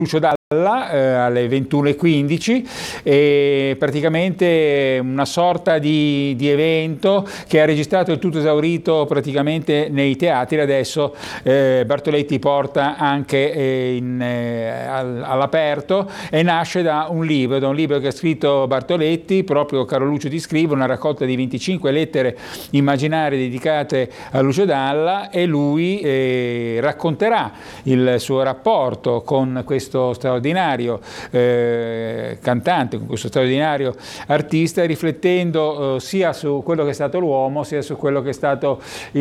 Lucio Dalla alle 21:15 e praticamente una sorta di evento che ha registrato il tutto esaurito praticamente nei teatri. Adesso Bartoletti porta anche all'aperto e nasce da un libro che ha scritto Bartoletti, proprio Caro Lucio ti scrivo, una raccolta di 25 lettere immaginarie dedicate a Lucio Dalla, e lui racconterà il suo rapporto con questo straordinario cantante, con questo straordinario artista, riflettendo sia su quello che è stato l'uomo, sia su quello che è stato